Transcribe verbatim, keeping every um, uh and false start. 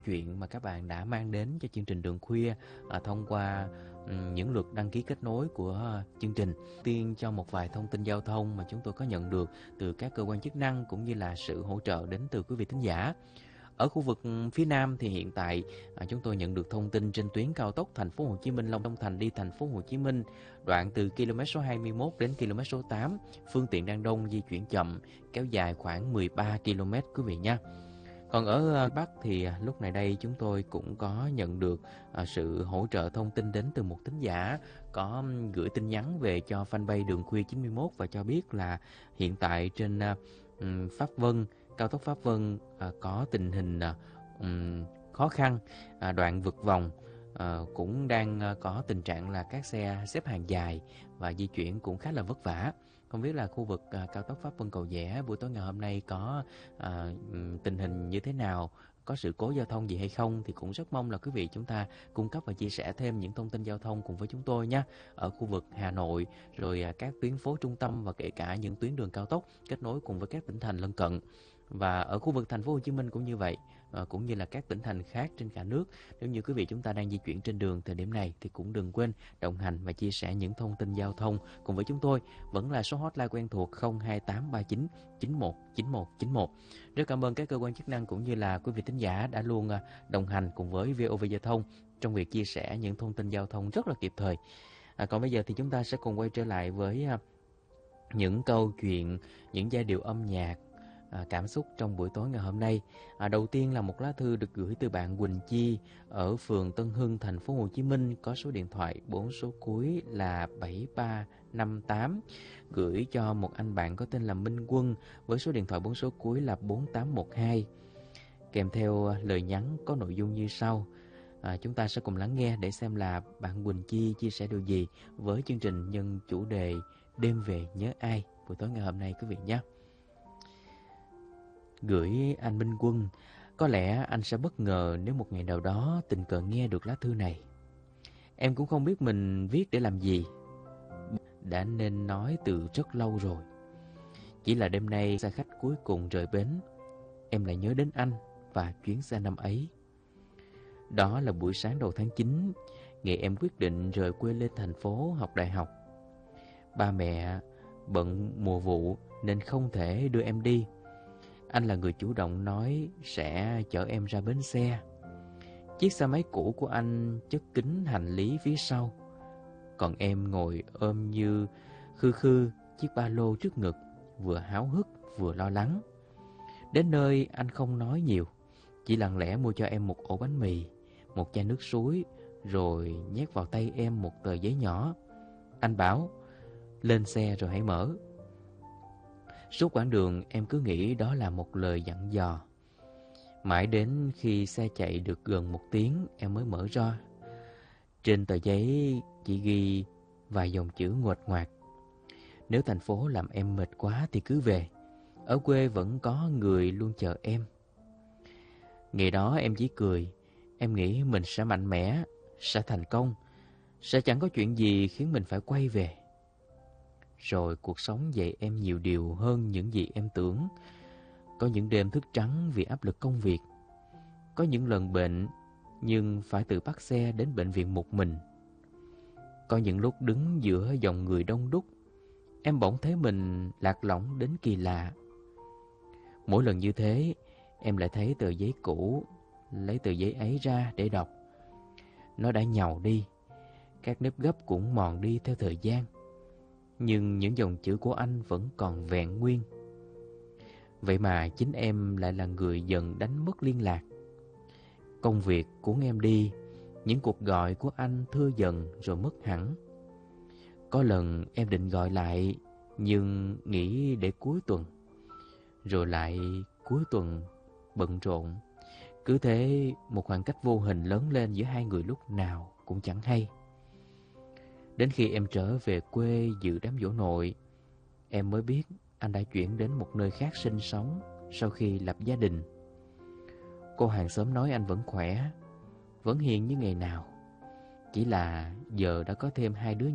chuyện mà các bạn đã mang đến cho chương trình Đường Khuya à, thông qua um, những lượt đăng ký kết nối của chương trình. Tiên cho một vài thông tin giao thông mà chúng tôi có nhận được từ các cơ quan chức năng cũng như là sự hỗ trợ đến từ quý vị thính giả. Ở khu vực phía Nam thì hiện tại à, chúng tôi nhận được thông tin trên tuyến cao tốc Thành phố Hồ Chí Minh Long Thành đi Thành phố Hồ Chí Minh, đoạn từ ki lô mét số hai mươi mốt đến ki lô mét số tám, phương tiện đang đông, di chuyển chậm, kéo dài khoảng mười ba ki lô mét quý vị nha. Còn ở Bắc thì lúc này đây chúng tôi cũng có nhận được sự hỗ trợ thông tin đến từ một thính giả có gửi tin nhắn về cho fanpage Đường Khuya chín mươi mốt và cho biết là hiện tại trên Pháp Vân, cao tốc Pháp Vân có tình hình khó khăn, đoạn vực vòng cũng đang có tình trạng là các xe xếp hàng dài và di chuyển cũng khá là vất vả. Không biết là khu vực à, cao tốc Pháp Vân Cầu Giẽ buổi tối ngày hôm nay có à, tình hình như thế nào, có sự cố giao thông gì hay không, thì cũng rất mong là quý vị chúng ta cung cấp và chia sẻ thêm những thông tin giao thông cùng với chúng tôi nhé. Ở khu vực Hà Nội, rồi à, các tuyến phố trung tâm và kể cả những tuyến đường cao tốc kết nối cùng với các tỉnh thành lân cận. Và ở khu vực Thành phố Hồ Chí Minh cũng như vậy, à, cũng như là các tỉnh thành khác trên cả nước. Nếu như quý vị chúng ta đang di chuyển trên đường thời điểm này thì cũng đừng quên đồng hành và chia sẻ những thông tin giao thông cùng với chúng tôi. Vẫn là số hotline quen thuộc không hai tám ba chín chín một chín một chín một. Rất cảm ơn các cơ quan chức năng cũng như là quý vị thính giả đã luôn đồng hành cùng với vê o vê Giao thông trong việc chia sẻ những thông tin giao thông rất là kịp thời. À, còn bây giờ thì chúng ta sẽ cùng quay trở lại với những câu chuyện, những giai điệu âm nhạc À, cảm xúc trong buổi tối ngày hôm nay. À, đầu tiên là một lá thư được gửi từ bạn Quỳnh Chi ở phường Tân Hưng, thành phố Hồ Chí Minh, có số điện thoại bốn số cuối là bảy ba năm tám, gửi cho một anh bạn có tên là Minh Quân với số điện thoại bốn số cuối là bốn tám một hai, kèm theo lời nhắn có nội dung như sau. À, chúng ta sẽ cùng lắng nghe để xem là bạn Quỳnh Chi chia sẻ điều gì với chương trình nhân chủ đề Đêm về nhớ ai buổi tối ngày hôm nay quý vị nhé. Gửi anh Minh Quân, có lẽ anh sẽ bất ngờ nếu một ngày nào đó tình cờ nghe được lá thư này. Em cũng không biết mình viết để làm gì, đã nên nói từ rất lâu rồi. Chỉ là đêm nay xe khách cuối cùng rời bến, em lại nhớ đến anh và chuyến xe năm ấy. Đó là buổi sáng đầu tháng chín, ngày em quyết định rời quê lên thành phố học đại học. Ba mẹ bận mùa vụ nên không thể đưa em đi. Anh là người chủ động nói sẽ chở em ra bến xe. Chiếc xe máy cũ của anh chất kín hành lý phía sau, còn em ngồi ôm như khư khư chiếc ba lô trước ngực, vừa háo hức vừa lo lắng. Đến nơi anh không nói nhiều, chỉ lặng lẽ mua cho em một ổ bánh mì, một chai nước suối, rồi nhét vào tay em một tờ giấy nhỏ. Anh bảo, lên xe rồi hãy mở. Suốt quãng đường em cứ nghĩ đó là một lời dặn dò. Mãi đến khi xe chạy được gần một tiếng em mới mở ra. Trên tờ giấy chỉ ghi vài dòng chữ nguệch ngoạc. Nếu thành phố làm em mệt quá thì cứ về, ở quê vẫn có người luôn chờ em. Ngày đó em chỉ cười. Em nghĩ mình sẽ mạnh mẽ, sẽ thành công, sẽ chẳng có chuyện gì khiến mình phải quay về. Rồi cuộc sống dạy em nhiều điều hơn những gì em tưởng. Có những đêm thức trắng vì áp lực công việc. Có những lần bệnh nhưng phải tự bắt xe đến bệnh viện một mình. Có những lúc đứng giữa dòng người đông đúc, em bỗng thấy mình lạc lõng đến kỳ lạ. Mỗi lần như thế, em lại thấy tờ giấy cũ, lấy tờ giấy ấy ra để đọc. Nó đã nhàu đi, các nếp gấp cũng mòn đi theo thời gian, nhưng những dòng chữ của anh vẫn còn vẹn nguyên. Vậy mà chính em lại là người dần đánh mất liên lạc. Công việc cuốn em đi, những cuộc gọi của anh thưa dần rồi mất hẳn. Có lần em định gọi lại, nhưng nghĩ để cuối tuần. Rồi lại cuối tuần bận rộn. Cứ thế một khoảng cách vô hình lớn lên giữa hai người lúc nào cũng chẳng hay. Đến khi em trở về quê dự đám giỗ nội, em mới biết anh đã chuyển đến một nơi khác sinh sống sau khi lập gia đình. Cô hàng xóm nói anh vẫn khỏe, vẫn hiền như ngày nào. Chỉ là giờ đã có thêm hai đứa